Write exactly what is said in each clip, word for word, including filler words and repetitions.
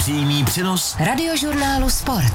Přímý přenos Radiožurnálu Sport.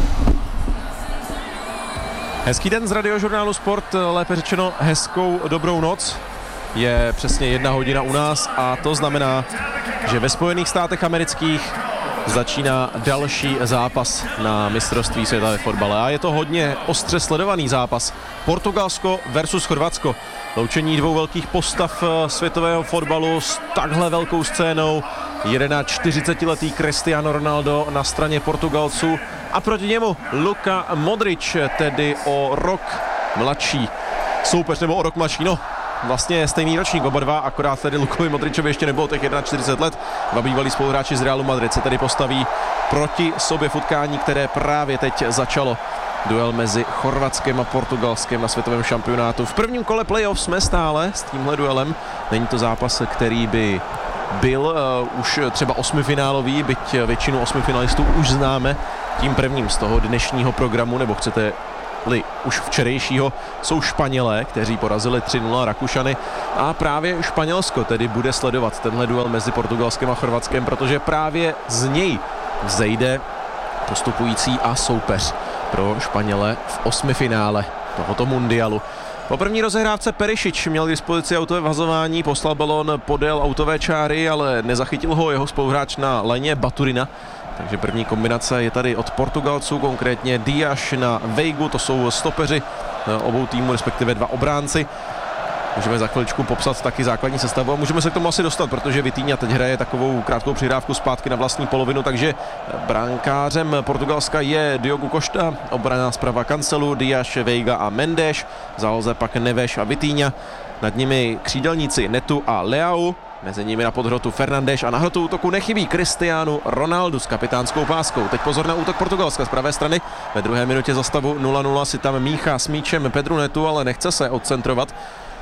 Hezký den z Radiožurnálu Sport, lépe řečeno hezkou dobrou noc. Je přesně jedna hodina u nás a to znamená, že ve Spojených státech amerických začíná další zápas na mistrovství světa ve fotbale. A je to hodně ostře sledovaný zápas. Portugalsko versus Chorvatsko. Loučení dvou velkých postav světového fotbalu s takhle velkou scénou. čtyřicetiletý Cristiano Ronaldo na straně Portugalců a proti němu Luka Modric, tedy o rok mladší soupeř, nebo o rok mladší, no vlastně stejný ročník oba dva, akorát tedy Lukovi Modričovi ještě nebylo těch čtyřicet jedna let. Dva bývalí spoluhráči z Realu Madrid se tedy postaví proti sobě v utkání, které právě teď začalo. Duel mezi Chorvatskem a Portugalskem na světovém šampionátu. V prvním kole playoff jsme stále s tímhle duelem. Není to zápas, který by byl uh, už třeba osmifinálový, byť většinu osmifinalistů už známe. Tím prvním z toho dnešního programu, nebo chcete-li už včerejšího, jsou Španělé, kteří porazili tři nula Rakušany. A právě Španělsko tedy bude sledovat tenhle duel mezi Portugalskem a Chorvatskem, protože právě z něj vzejde postupující a soupeř pro Španěle v osmifinále tohoto mundialu. Po první rozehrávce Perišič měl k dispozici autové vhazování, poslal balón podél autové čáry, ale nezachytil ho jeho spoluhráč na léně Baturina. Takže první kombinace je tady od Portugalců, konkrétně Dias na Veigu, to jsou stopeři obou týmů, respektive dva obránci. Můžeme za chviličku popsat taky základní sestavu a můžeme se k tomu asi dostat, protože Vitinha teď hraje takovou krátkou přihrávku zpátky na vlastní polovinu, takže brankářem Portugalska je Diogo Costa, obrana zprava Cancelu, Dias, Veiga a Mendes, v záloze pak Neves a Vitinha, nad nimi křídelníci Netu a Leao, mezi nimi na podhrotu Fernandes a na hrotu útoku nechybí Cristiano Ronaldo s kapitánskou páskou. Teď pozor na útok Portugalska z pravé strany, ve druhé minutě za stavu nula nula si tam míchá s míčem Pedro Neto, ale nechce se odcentrovat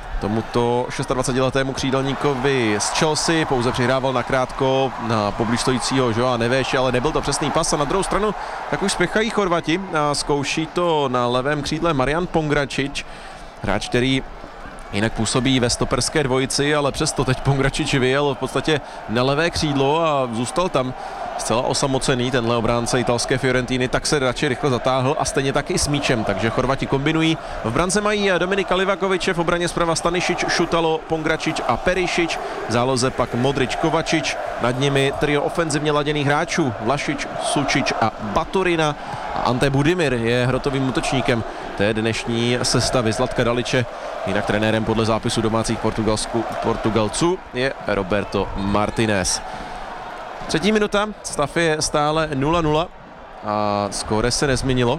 tomuto dvacetišestiletému křídelníkovi z Chelsea, pouze přihrával nakrátko na poblíž stojícího Joa Neveše, ale nebyl to přesný pas a na druhou stranu tak už spěchají Chorvati a zkouší to na levém křídle Marian Pongračić, hráč, který jinak působí ve stoperské dvojici, ale přesto teď Pongračić vyjel v podstatě na levé křídlo a zůstal tam zcela osamocený tenhle obránce italské Fiorentiny, tak se radši rychle zatáhl a stejně tak i s míčem, takže Chorvati kombinují. V brance mají Dominika Livakoviče, v obraně zprava Stanišić, Šutalo, Pongračić a Perišić, v záloze pak Modrić, Kovačić, nad nimi trio ofenzivně laděných hráčů Vlašić, Sučić a Baturina a Ante Budimir je hrotovým útočníkem té dnešní sestavy. Zlatka Daliče, jinak trenérem podle zápisu domácích Portugalců je Roberto Martinez. Třetí minuta, stav je stále nula nula a skóre se nezměnilo.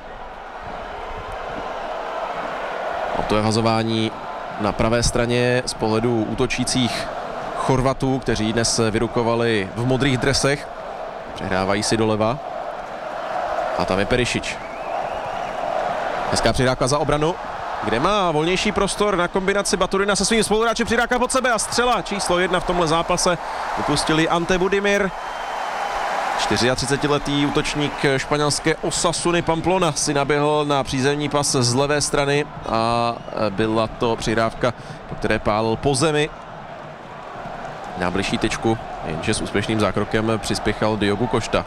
A to je hazování na pravé straně z pohledu útočících Chorvatů, kteří dnes vyrukovali v modrých dresech. Přehrávají si doleva. A tam je Perišić. Hezká přihrávka za obranu, kde má volnější prostor na kombinaci Baturina se svým spoluhráčem, přihrávka pod sebe a střela číslo jedna v tomhle zápase vypustili Ante Budimir. čtyřiatřicetiletý útočník španělské Osasuny Pamplona si naběhl na přízemní pas z levé strany a byla to přihrávka, po které pálil po zemi na bližší tyčku, jenže s úspěšným zákrokem přispěchal Diogo Costa.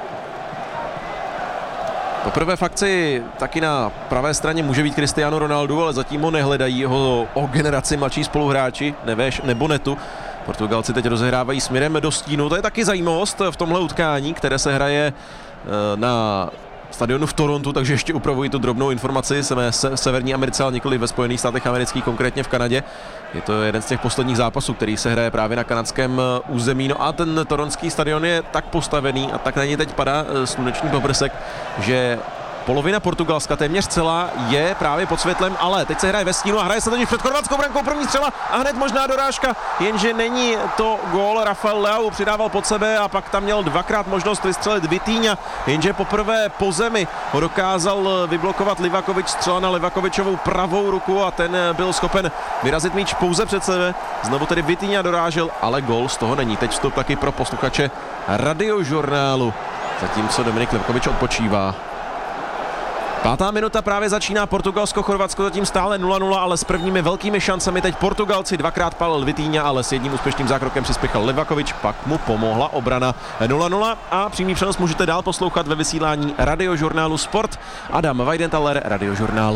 Poprvé v akci taky na pravé straně může být Cristiano Ronaldo, ale zatím ho nehledají jeho o generaci mladší spoluhráči, Neves nebo Netu. Portugalci teď rozehrávají směrem do stínu. To je taky zajímavost v tomhle utkání, které se hraje na stadionu v Torontu, takže ještě upravují tu drobnou informaci. Jsme v Severní Americe, ale nikoli ve Spojených státech amerických, konkrétně v Kanadě. Je to jeden z těch posledních zápasů, který se hraje právě na kanadském území. No a ten toronský stadion je tak postavený a tak na něj teď padá sluneční paprsek, že polovina Portugalska, téměř celá, je právě pod světlem, ale teď se hraje ve stínu a hraje se totiž před chorvatskou brankou, první střela a hned možná dorážka, jenže není to gól. Rafael Leao přidával pod sebe a pak tam měl dvakrát možnost vystřelit Vitinha, jenže poprvé po zemi ho dokázal vyblokovat Livakovič, střela na Livakovičovou pravou ruku a ten byl schopen vyrazit míč pouze před sebe. Znovu tedy Vitinha dorážel, ale gól z toho není. Teď vstup taky pro posluchače Radiožurnálu, zatímco Dominik Livakovič odpočívá. Pátá minuta právě začíná, Portugalsko-Chorvatsko zatím stále nula nula, ale s prvními velkými šancemi teď Portugalci, dvakrát palil Vitinha, ale s jedním úspěšným zákrokem přispěchal Livakovič, pak mu pomohla obrana. nula nula a přímý přenos můžete dál poslouchat ve vysílání Radiožurnálu Sport. Adam Weidenthaler, Radiožurnál.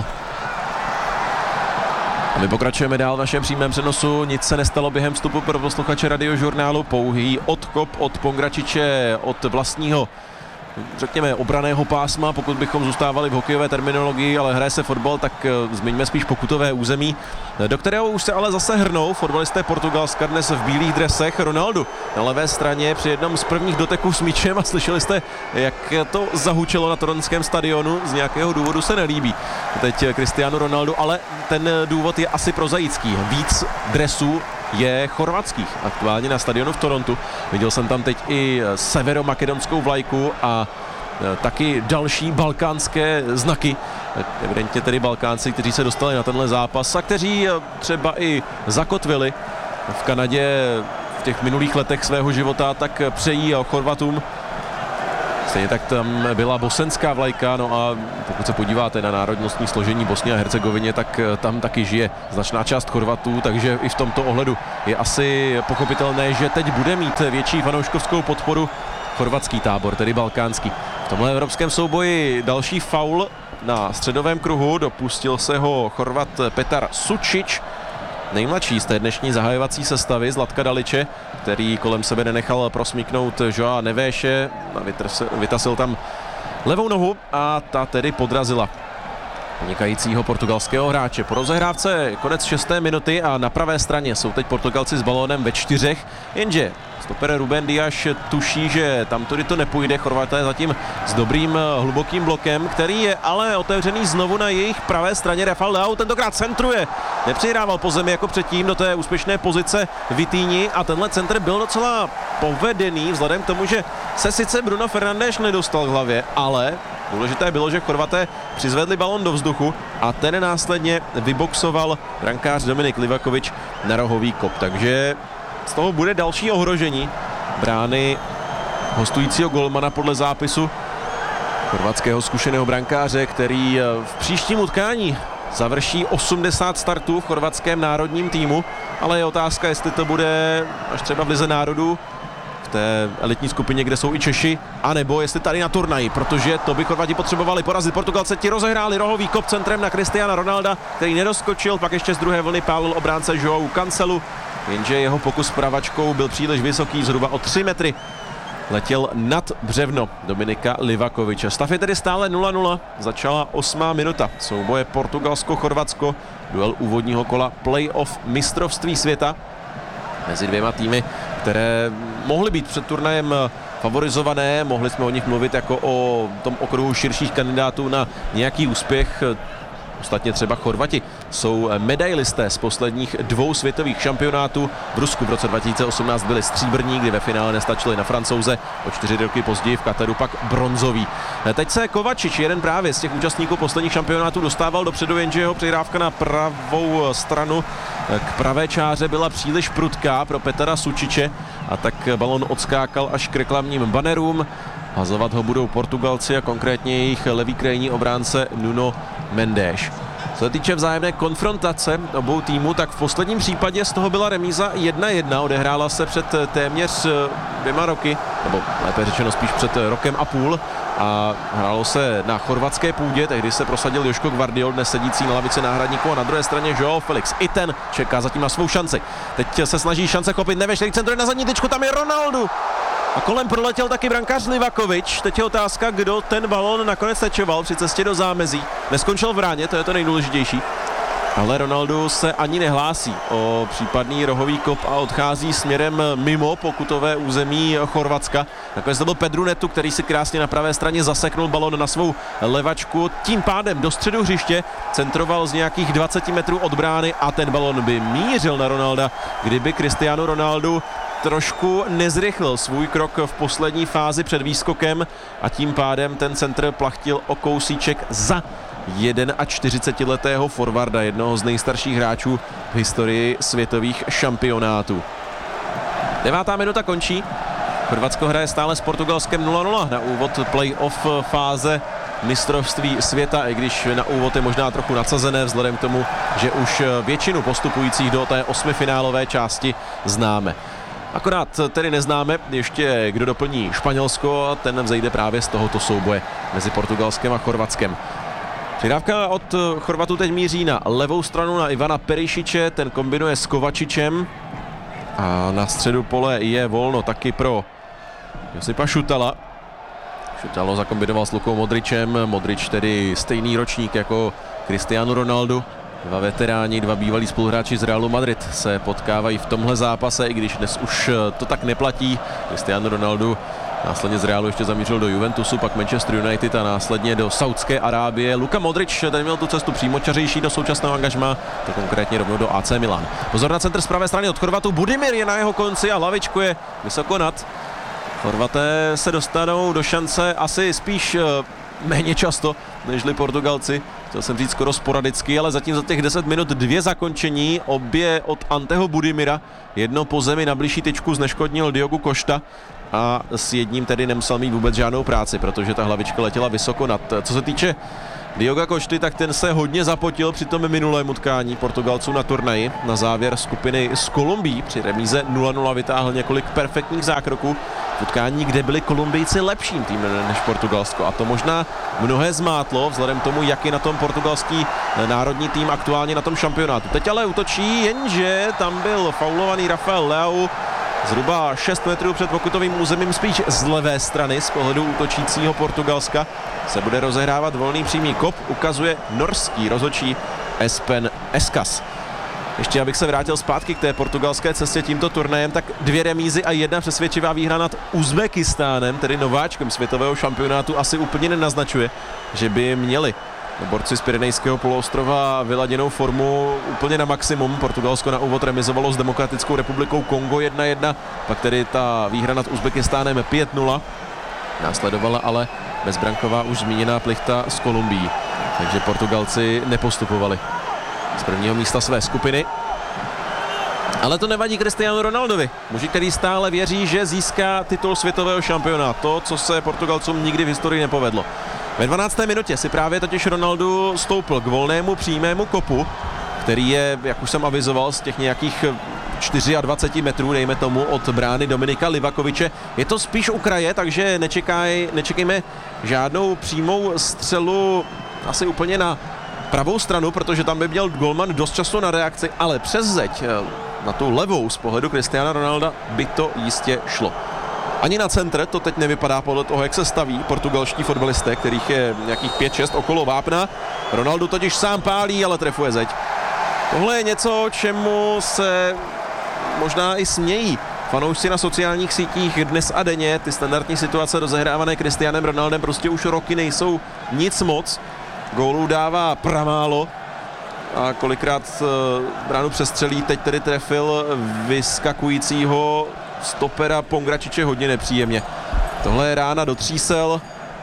A my pokračujeme dál v našem přímém přenosu, nic se nestalo během vstupu pro posluchače Radiožurnálu, pouhý odkop od Pongračiče, od vlastního, řekněme, obraného pásma, pokud bychom zůstávali v hokejové terminologii, ale hraje se fotbal, tak zmiňme spíš pokutové území, do kterého už se ale zase hrnou fotbalisté Portugalska dnes v bílých dresech. Ronaldo na levé straně při jednom z prvních doteků s míčem a slyšeli jste, jak to zahučelo na toronském stadionu, z nějakého důvodu se nelíbí teď Cristiano Ronaldo, ale ten důvod je asi prozaický. Víc dresů je chorvatských aktuálně na stadionu v Torontu. Viděl jsem tam teď i severomakedonskou vlajku a taky další balkánské znaky. Evidentně tedy Balkánci, kteří se dostali na tenhle zápas a kteří třeba i zakotvili v Kanadě v těch minulých letech svého života, tak přejí Chorvatům. Stejně tak tam byla bosenská vlajka, no a pokud se podíváte na národnostní složení Bosny a Hercegovině, tak tam taky žije značná část Chorvatů, takže i v tomto ohledu je asi pochopitelné, že teď bude mít větší fanouškovskou podporu chorvatský tábor, tedy balkánský. V tomhle evropském souboji další faul na středovém kruhu, dopustil se ho Chorvat Petar Sučić, nejmladší z té dnešní zahajovací sestavy, Zlatka Daliče, který kolem sebe nenechal prosmíknout Joa Nevéše, vytasil tam levou nohu a ta tedy podrazila vynikajícího portugalského hráče. Po rozehrávce konec šesté minuty a na pravé straně jsou teď Portugalci s balónem ve čtyřech, jenže stoper Ruben Dias tuší, že tam tudy to nepůjde. Chorvaté zatím s dobrým hlubokým blokem, který je ale otevřený znovu na jejich pravé straně. Rafael Leao tentokrát centruje. Nepřihrával po zemi jako předtím do té úspěšné pozice Vitinhi a tenhle centr byl docela povedený vzhledem k tomu, že se sice Bruno Fernandes nedostal k hlavě, ale důležité bylo, že Chorvaté přizvedli balon do vzduchu a ten následně vyboxoval brankář Dominik Livakovič na rohový kop. Takže z toho bude další ohrožení brány hostujícího golmana podle zápisu chorvatského zkušeného brankáře, který v příštím utkání završí osmdesát startů v chorvatském národním týmu, ale je otázka, jestli to bude až třeba v lize národů, v té elitní skupině, kde jsou i Češi, anebo jestli tady na turnaji, protože to by Chorvati potřebovali porazit. Portugalce ti rozehráli rohový kop centrem na Cristiana Ronalda, který nedoskočil, pak ještě z druhé vlny pálil obránce João Cancelu, jenže jeho pokus pravačkou byl příliš vysoký, zhruba o tři metry. Letěl nad břevno Dominika Livakoviče. Stav je tedy stále nula nula, začala osmá minuta. Souboje Portugalsko-Chorvatsko, duel úvodního kola playoff mistrovství světa mezi dvěma týmy, které mohly být před turnajem favorizované, mohli jsme o nich mluvit jako o tom okruhu širších kandidátů na nějaký úspěch. Ostatně třeba Chorvati jsou medailisté z posledních dvou světových šampionátů. V Rusku v roce dva tisíce osmnáct byli stříbrní, kdy ve finále nestačili na Francouze, o čtyři roky později v Kataru pak bronzový. Teď se Kovačič, jeden právě z těch účastníků posledních šampionátů, dostával dopředu, jenže jeho přihrávka na pravou stranu k pravé čáře byla příliš prudká pro Petara Sučiće a tak balon odskákal až k reklamním banerům. Hazovat ho budou Portugalci a konkrétně jejich levý krajní obránce Nuno Mendes. Co se týče vzájemné konfrontace obou týmů, tak v posledním případě z toho byla remíza jedna jedna. Odehrála se před téměř dvěma roky, nebo lépe řečeno spíš před rokem a půl. A hrálo se na chorvatské půdě, tehdy se prosadil Joško Gvardiol, dnes sedící na lavici náhradníků, a na druhé straně João Felix. I ten čeká zatím na svou šanci. Teď se snaží šance chopit Neves, který centruje na zadní tyčku, tam je Ronaldo. A kolem proletěl taky brankář Livakovič. Teď je otázka, kdo ten balon nakonec tečoval při cestě do zámezí. Neskončil v bráně, to je to nejdůležitější. Ale Ronaldo se ani nehlásí o případný rohový kop a odchází směrem mimo pokutové území Chorvatska. Nakonec to byl Pedro Neto, který si krásně na pravé straně zaseknul balon na svou levačku. Tím pádem do středu hřiště centroval z nějakých dvacet metrů od brány a ten balon by mířil na Ronalda, kdyby Cristiano Ronaldo trošku nezrychlil svůj krok v poslední fázi před výskokem a tím pádem ten centr plachtil o kousíček za čtyřicetiletého forwarda, jednoho z nejstarších hráčů v historii světových šampionátů. Devátá minuta končí Chorvatsko hraje stále s Portugalskem nula nula na úvod play-off fáze mistrovství světa, i když na úvod je možná trochu nadsazené vzhledem k tomu, že už většinu postupujících do té osmifinálové části známe. Akorát tedy neznáme ještě, kdo doplní Španělsko, a ten vzejde právě z tohoto souboje mezi Portugalskem a Chorvatskem. Přidávka od Chorvatů teď míří na levou stranu na Ivana Perišiče, ten kombinuje s Kovačičem a na středu pole je volno taky pro Josipa Šutala. Šutalo zakombinoval s Lukou Modričem, Modrič tedy stejný ročník jako Cristiano Ronaldo. Dva veteráni, dva bývalí spoluhráči z Realu Madrid se potkávají v tomhle zápase, i když dnes už to tak neplatí. Cristiano Ronaldo následně z Realu ještě zamířil do Juventusu, pak Manchester United a následně do Saudské Arábie. Luka Modrič ten měl tu cestu přímočařejší do současného angažmá, to konkrétně rovnou do A C Milan. Pozor na centr z pravé strany od Chorvatů, Budimir je na jeho konci a hlavičkuje vysoko nad. Chorvaté se dostanou do šance asi spíš méně často, nežli Portugalci. Chtěl jsem říct skoro sporadicky, ale zatím za těch deset minut dvě zakončení, obě od Anteho Budimira. Jedno po zemi na blížší tyčku zneškodnil Diogo Costa a s jedním tedy nemusel mít vůbec žádnou práci, protože ta hlavička letěla vysoko nad. Co se týče Dioga Costy, tak ten se hodně zapotil při tom minulém utkání Portugalců na turnaji. Na závěr skupiny s Kolumbií při remíze nula nula vytáhl několik perfektních zákroků v utkání, kde byli Kolumbijci lepším týmem než Portugalsko. A to možná mnohé zmátlo vzhledem k tomu, jak je na tom portugalský národní tým aktuálně na tom šampionátu. Teď ale útočí, jenže tam byl faulovaný Rafael Leao zhruba šest metrů před pokutovým územím, spíš z levé strany z pohledu útočícího Portugalska. Se bude rozehrávat volný přímý kop, ukazuje norský rozhodčí Espen Eskas. Ještě abych se vrátil zpátky k té portugalské cestě tímto turnajem, tak dvě remízy a jedna přesvědčivá výhra nad Uzbekistánem, tedy nováčkem světového šampionátu, asi úplně nenaznačuje, že by měli borci z Pyrenejského poloostrova vyladěnou formu úplně na maximum. Portugalsko na úvod remizovalo s Demokratickou republikou Kongo jedna jedna, pak tedy ta výhra nad Uzbekistánem pět nula. Následovala ale bezbranková už zmíněná plichta s Kolumbií, takže Portugalci nepostupovali z prvního místa své skupiny. Ale to nevadí Cristiano Ronaldovi, muži, který stále věří, že získá titul světového šampionátu, to, co se Portugalcům nikdy v historii nepovedlo. Ve dvanácté minutě si právě totiž Ronaldo stoupl k volnému přímému kopu, který je, jak už jsem avizoval, z těch nějakých dvacet čtyři metrů, dejme tomu, od brány Dominika Livakoviče. Je to spíš u kraje, takže nečekaj, nečekejme žádnou přímou střelu asi úplně na pravou stranu, protože tam by měl golman dost času na reakci, ale přes zeď na tu levou z pohledu Cristiana Ronalda by to jistě šlo. Ani na centr to teď nevypadá podle toho, jak se staví portugalští fotbalisté, kterých je nějakých pět šest okolo vápna. Ronaldo totiž sám pálí, ale trefuje zeď. Tohle je něco, čemu se možná i smějí fanoušci na sociálních sítích dnes a denně. Ty standardní situace rozehrávané Cristianem Ronaldem prostě už roky nejsou nic moc. Gólů dává pramálo a kolikrát bránu přestřelí, teď tedy trefil vyskakujícího stopera Pongračiče hodně nepříjemně. Tohle je rána do třísel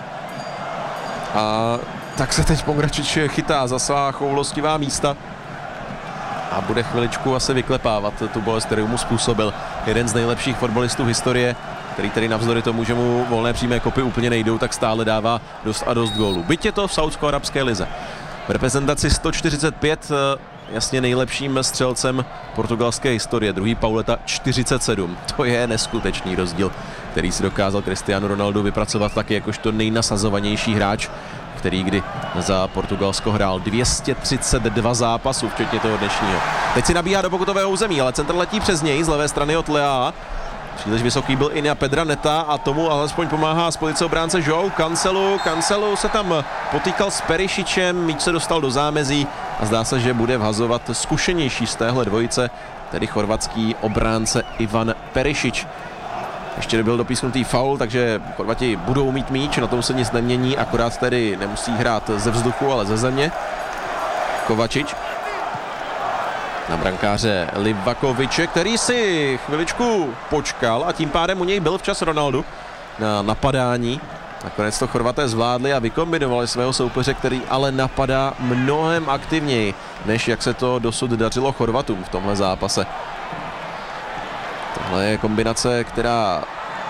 a tak se teď Pongračič chytá za svá choulostivá místa a bude chviličku asi vyklepávat tu bolest, kterou mu způsobil jeden z nejlepších fotbalistů historie, který tedy navzdory tomu, že mu volné přímé kopy úplně nejdou, tak stále dává dost a dost gólů. Byť je to v saúdsko-arabské lize. V reprezentaci sto čtyřicet pět, jasně nejlepším střelcem portugalské historie, druhý Pauleta čtyřicet sedm. To je neskutečný rozdíl, který si dokázal Cristiano Ronaldo vypracovat taky jakožto nejnasazovanější hráč, který kdy za Portugalsko hrál dvě stě třicet dva zápasů, včetně toho dnešního. Teď si nabíhá do pokutového území, ale centr letí přes něj z levé strany od Lea. Příliš vysoký byl i na Pedra Neta a tomu alespoň pomáhá z pozice obránce João Cancelo. Cancelo se tam potýkal s Perišičem, míč se dostal do zámezí a zdá se, že bude vhazovat zkušenější z téhle dvojice, tedy chorvatský obránce Ivan Perišič. Ještě nebyl dopísknutý faul, takže Chorvati budou mít míč, na tom se nic nemění, akorát tedy nemusí hrát ze vzduchu, ale ze země. Kovačič na brankáře Livakoviče, který si chviličku počkal a tím pádem u něj byl včas Ronaldo na napadání. Nakonec to Chorvaté zvládli a vykombinovali svého soupeře, který ale napadá mnohem aktivněji, než jak se to dosud dařilo Chorvatům v tomhle zápase. Tohle je kombinace, která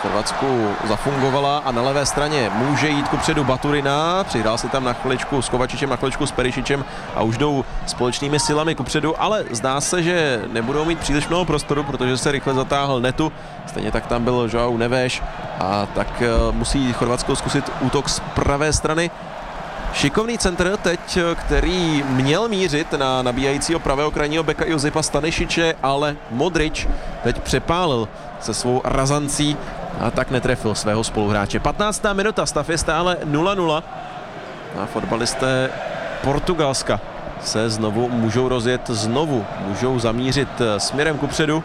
Chorvatsku zafungovala a na levé straně může jít kupředu Baturina. Přihrál si tam na chviličku s Kovačičem, na chviličku s Perišičem a už jdou společnými silami kupředu, ale zdá se, že nebudou mít příliš mnoho prostoru, protože se rychle zatáhl Netu. Stejně tak tam byl João Neves a tak musí Chorvatsko zkusit útok z pravé strany. Šikovný centr teď, který měl mířit na nabíjajícího pravého krajního beka Josipa Stanišiče, ale Modrič teď přepálil se svou razancí a tak netrefil svého spoluhráče. patnáctá minuta, stav je stále nula nula a fotbalisté Portugalska se znovu můžou rozjet, znovu můžou zamířit směrem kupředu.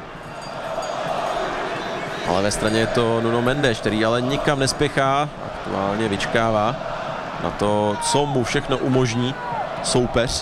Ale ve straně je to Nuno Mendes, který ale nikam nespěchá, aktuálně vyčkává na to, co mu všechno umožní soupeř.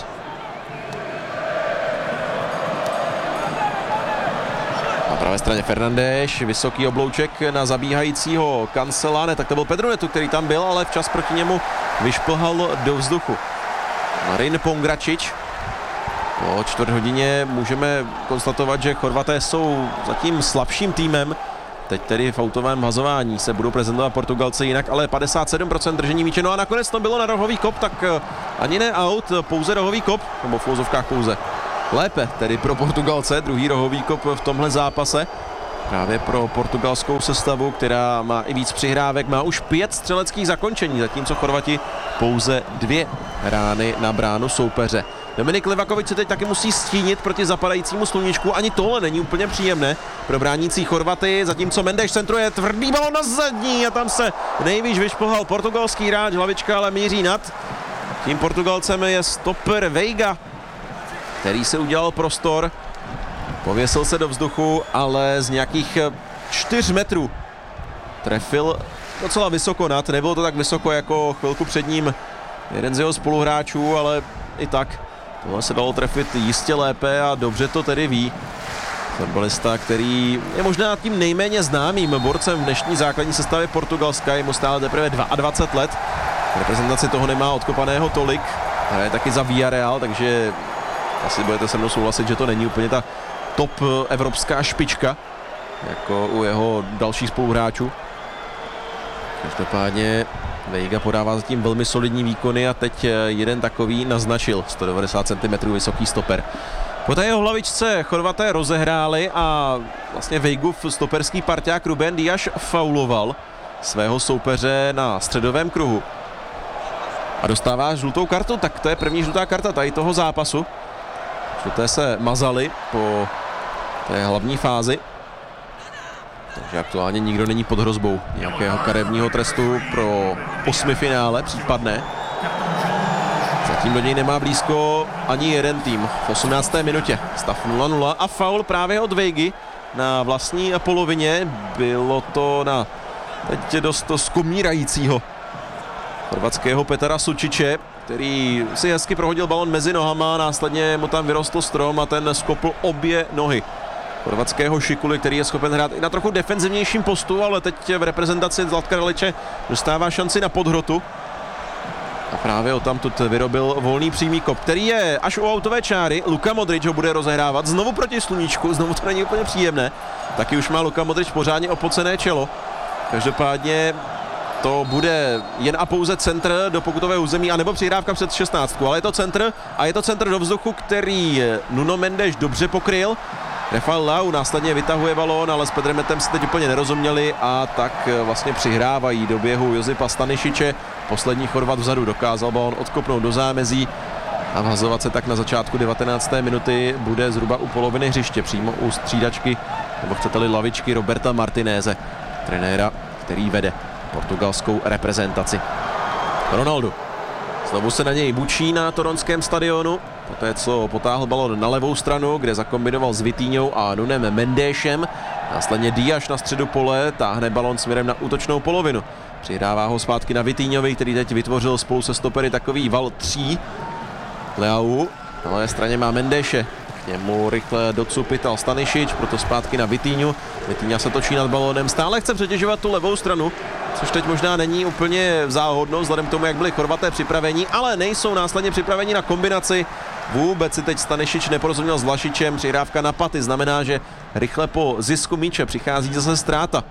Na pravé straně Fernandes, vysoký oblouček na zabíhajícího Cancela, ne, tak to byl Pedro Neto, který tam byl, ale včas proti němu vyšplhal do vzduchu Marin Pongračič. Po čtvrt hodině můžeme konstatovat, že Chorvaté jsou zatím slabším týmem. Teď tedy v autovém hazování se budou prezentovat Portugalci jinak, ale padesát sedm procent držení míče. No a nakonec to bylo na rohový kop, tak ani ne out, pouze rohový kop, nebo v úzovkách pouze. Lépe tedy pro Portugalce, druhý rohový kop v tomhle zápase. Právě pro portugalskou sestavu, která má i víc přihrávek, má už pět střeleckých zakončení, zatímco Chorvati pouze dvě rány na bránu soupeře. Dominik Livakovič se teď taky musí stínit proti zapadajícímu sluníčku. Ani tohle není úplně příjemné pro bránící Chorvaty, zatímco Mendes centruje tvrdý balon na zadní a tam se nejvíc vyšplhal portugalský hráč, hlavička ale míří nad. Tím Portugalcem je stoper Veiga, který se udělal prostor, pověsil se do vzduchu, ale z nějakých čtyř metrů trefil docela vysoko nad. Nebylo to tak vysoko jako chvilku před ním jeden z jeho spoluhráčů, ale i tak tohle se dalo trefit jistě lépe a dobře to tedy ví. Fotbalista, který je možná tím nejméně známým borcem v dnešní základní sestavě Portugalska, je mu stále teprve dvacet dva let. V reprezentaci toho nemá odkopaného tolik, hraje taky za Villarreal, takže asi budete se mnou souhlasit, že to není úplně ta top evropská špička, jako u jeho dalších spoluhráčů. Každopádně Veiga podává zatím velmi solidní výkony a teď jeden takový naznačil, sto devadesát centimetrů vysoký stoper. Po té jeho hlavičce Chorvaté rozehráli a vlastně Veigův stoperský parťák Ruben Díaz fauloval svého soupeře na středovém kruhu. A dostává žlutou kartu, tak to je první žlutá karta tady toho zápasu. Žluté se mazaly po té hlavní fázi. Takže aktuálně nikdo není pod hrozbou nějakého karetního trestu pro osmifinále případné. Zatím do něj nemá blízko ani jeden tým. V osmnácté minutě stav nula nula a faul právě od Veigy na vlastní polovině. Bylo to na teď dost skomírajícího chorvatského Petra Sučiče, který si hezky prohodil balon mezi nohama, následně mu tam vyrostl strom a ten skopl obě nohy chorvatského Šikuly, který je schopen hrát i na trochu defenzivnějším postu, ale teď v reprezentaci Zlatka Daliče dostává šanci na podhrotu. A právě odtamtud vyrobil volný přímý kop, který je až u autové čáry. Luka Modrič ho bude rozehrávat znovu proti sluníčku, znovu to není úplně příjemné. Taky už má Luka Modrič pořádně opocené čelo. Každopádně to bude jen a pouze centr do pokutového území, anebo přihrávka před šestnáctku, ale je to centr a je to centr do vzduchu, který Nuno Mendes dobře pokryl. Rafael Leão následně vytahuje balón, ale s Pedremetem se teď úplně nerozuměli a tak vlastně přihrávají do běhu Josipa Stanišiče. Poslední Chorvat vzadu dokázal balón odkopnout do zámezí a vhazovat se tak na začátku devatenácté minuty bude zhruba u poloviny hřiště, přímo u střídačky, nebo chcete-li lavičky Roberta Martinéze, trenéra, který vede portugalskou reprezentaci. Ronaldo znovu se na něj bučí na toronském stadionu, poté co potáhl balon na levou stranu, kde zakombinoval s Vitíňou a Nunem Mendešem. Následně Díaz na středu pole táhne balon směrem na útočnou polovinu. Přihrává ho zpátky na Vitíňovi, který teď vytvořil spolu se stopery takový val tří. Leão na levé straně má Mendeše. K němu rychle docupital Stanišič, proto zpátky na Vitíňu. Vitíňa se točí nad balónem, stále chce přetěžovat tu levou stranu, což teď možná není úplně záhodno, vzhledem k tomu, jak byli Chorvaté připraveni, ale nejsou následně připraveni na kombinaci. Vůbec si teď Stanišič neporozuměl s Vlašičem, přihrávka na paty, znamená, že rychle po zisku míče přichází zase ztráta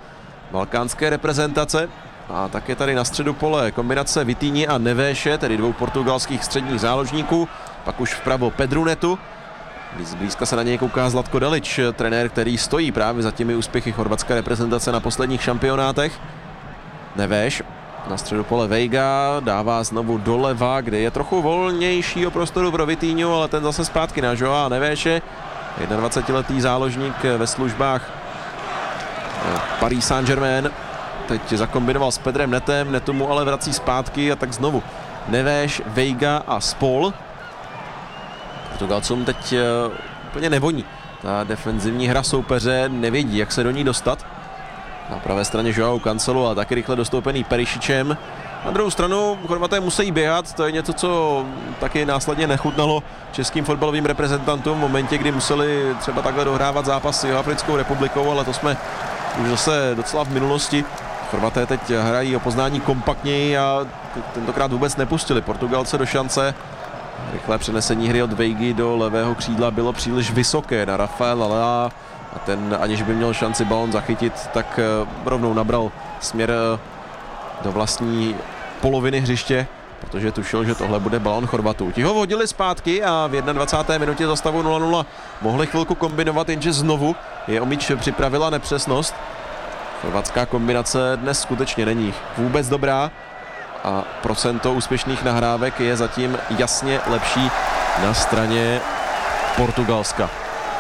balkánské reprezentace. A tak je tady na středu pole kombinace Vitinhy a Nevéše, tedy dvou portugalských středních záložníků. Pak už vpravo Pedro Neto. Zblízka se na něj kouká Zlatko Dalić, trenér, který stojí právě za těmi úspěchy chorvatské reprezentace na posledních šampionátech. Nevéš na středu pole Veiga dává znovu doleva, kde je trochu volnějšího prostoru pro Vitinhu, ale ten zase zpátky na Joa Nevéše. dvacetiletý záložník ve službách Paris Saint-Germain. Teď zakombinoval s Pedrem Netem, Neto mu ale vrací zpátky a tak znovu Nevéš, Veiga a Spol. Portugalcům teď uh, úplně nevoní ta defenzivní hra soupeře, nevědí, jak se do ní dostat. Na pravé straně Joao Cancelo a taky rychle dostoupený Perišičem. Na druhou stranu Chorvaté musí běhat, to je něco, co taky následně nechutnalo českým fotbalovým reprezentantům v momentě, kdy museli třeba takhle dohrávat zápas s Jihoafrickou republikou, ale to jsme už zase docela v minulosti. Chorvaté teď hrají o poznání kompaktněji a tentokrát vůbec nepustili Portugalce do šance. Rychlé přenesení hry od Veigy do levého křídla bylo příliš vysoké na Rafaela Lea a ten, aniž by měl šanci balon zachytit, tak rovnou nabral směr do vlastní poloviny hřiště, protože tušil, že tohle bude balon Chorvatů. Ti ho hodili zpátky a v dvacáté první minutě za stavu nula nula mohli chvilku kombinovat, jenže znovu je o míč připravila nepřesnost. Chorvatská kombinace dnes skutečně není vůbec dobrá a procento úspěšných nahrávek je zatím jasně lepší na straně Portugalska.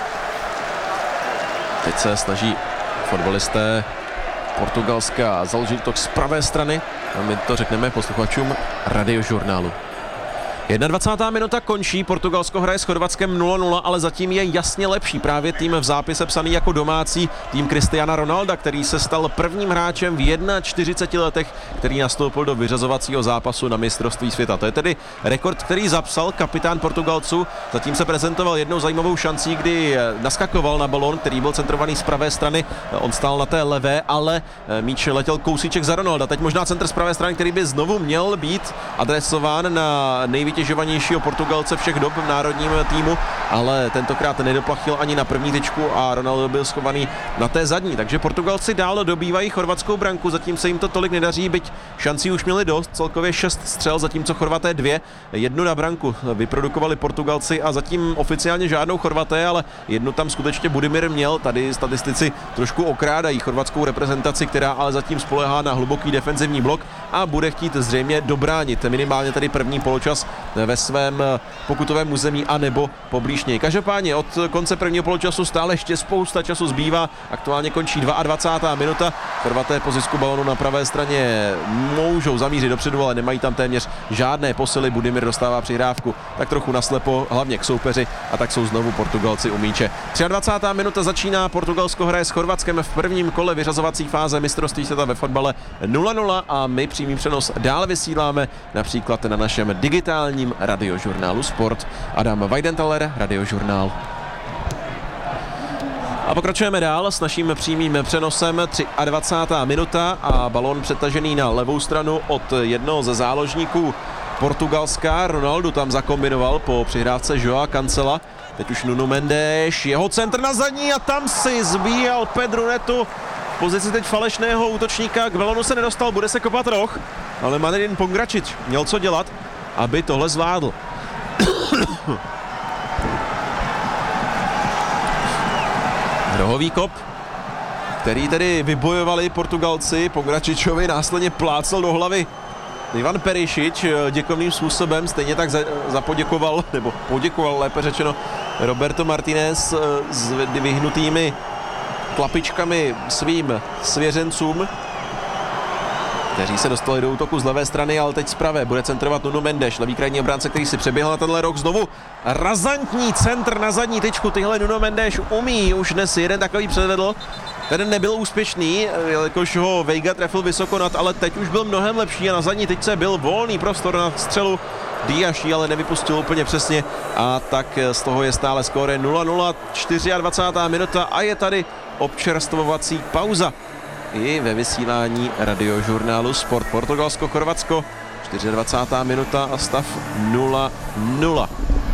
Teď se snaží fotbalisté Portugalska založit to z pravé strany a my to řekneme posluchačům Radiožurnálu. dvacátá první minuta končí, Portugalsko hraje s Chorvatskem nula nula, ale zatím je jasně lepší právě tým v zápise psaný jako domácí, tým Cristiana Ronalda, který se stal prvním hráčem v čtyřiceti letech, který nastoupil do vyřazovacího zápasu na mistrovství světa. To je tedy rekord, který zapsal kapitán Portugalců. Zatím se prezentoval jednou zajímavou šancí, kdy naskakoval na balón, který byl centrovaný z pravé strany. On stál na té levé, ale míč letěl kousíček za Ronalda. Teď možná centr z pravé strany, který by znovu měl být adresován na nejvíc těžovanějšího Portugalce všech dob v národním týmu, ale tentokrát nedoplachil ani na první tyčku a Ronaldo byl schovaný na té zadní, takže Portugalci dál dobývají chorvatskou branku, zatím se jim to tolik nedaří, byť šancí už měli dost, celkově šest střel, zatímco Chorvaté dvě, jednu na branku vyprodukovali Portugalci a zatím oficiálně žádnou Chorvaté, ale jednu tam skutečně Budimir měl, tady statistici trošku okrádají chorvatskou reprezentaci, která ale zatím spolehá na hluboký defenzivní blok a bude chtít zřejmě dobránit minimálně tady první poločas ve svém pokutovém území a nebo poblíž něj. Každopádně od konce prvního poločasu stále ještě spousta času zbývá. Aktuálně končí dvacátá druhá minuta. Chorvaté po zisku balonu na pravé straně můžou zamířit dopředu, ale nemají tam téměř žádné posily. Budimir dostává přihrávku tak trochu naslepo, hlavně k soupeři, a tak jsou znovu Portugalci u míče. dvacátá třetí minuta začíná, Portugalsko hraje s Chorvatskem v prvním kole vyřazovací fáze mistrovství světa ve fotbale nula nula a my přímý přenos dál vysíláme například na našem digitálním radiožurnálu Sport. Adam Weidenthaler, Radiožurnál. A pokračujeme dál s naším přímým přenosem. dvacátá třetí minuta a balon přetažený na levou stranu od jednoho ze záložníků Portugalska. Ronaldo tam zakombinoval po přihrávce Joa Cancela. Teď už Nuno Mendes, jeho centr na zadní a tam si zbíjal Pedro Neto. V pozici teď falešného útočníka, k balonu se nedostal, bude se kopat roh, ale Mladen Pongračić měl co dělat, aby tohle zvládl. Rohový kop, který tedy vybojovali Portugalci, Pongračićovi následně plácel do hlavy Ivan Perišič děkovným způsobem, stejně tak za, zapoděkoval, nebo poděkoval lépe řečeno, Roberto Martinez s vyhnutými klapičkami svým svěřencům, kteří se dostali do útoku z levé strany, ale teď z pravé bude centrovat Nuno Mendes, levý krajní obránce, který si přeběhl na tenhle rok. Znovu razantní centr na zadní tyčku, tyhle Nuno Mendes umí, už dnes jeden takový předvedl. Ten nebyl úspěšný, jelikož ho Veiga trefil vysoko nad, ale teď už byl mnohem lepší a na zadní tyčce byl volný prostor na střelu. Diaši ale nevypustil úplně přesně a tak z toho je stále skóre nula nula, dvacátá čtvrtá minuta a je tady občerstvovací pauza i ve vysílání Radiožurnálu Sport. Portugalsko-Chorvatsko, dvacátá čtvrtá minuta a stav nula nula.